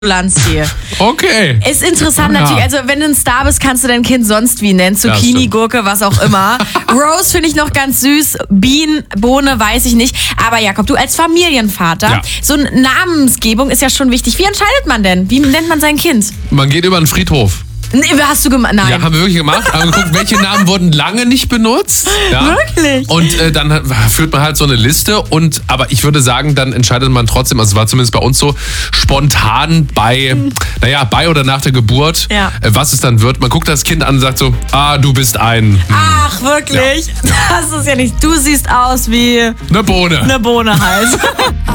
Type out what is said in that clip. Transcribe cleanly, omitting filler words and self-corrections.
Lansky. Okay. Ist interessant natürlich, also wenn du ein Star bist, kannst du dein Kind sonst wie nennen. Zucchini, Gurke, was auch immer. Rose finde ich noch ganz süß. Bean, Bohne, weiß ich nicht. Aber Jakob, du als Familienvater, so eine Namensgebung ist ja schon wichtig. Wie entscheidet man denn? Wie nennt man sein Kind? Man geht über einen Friedhof. Nee, hast du gemacht? Nein. Ja, haben wir wirklich gemacht. Haben geguckt, welche Namen wurden lange nicht benutzt. Ja. Wirklich? Und dann führt man halt so eine Liste. Aber ich würde sagen, dann entscheidet man trotzdem, also es war zumindest bei uns so, spontan bei oder nach der Geburt, was es dann wird. Man guckt das Kind an und sagt so, du bist ein... Ach, wirklich? Ja. Das ist ja nicht... Du siehst aus wie... Eine Bohne. Eine Bohne halt.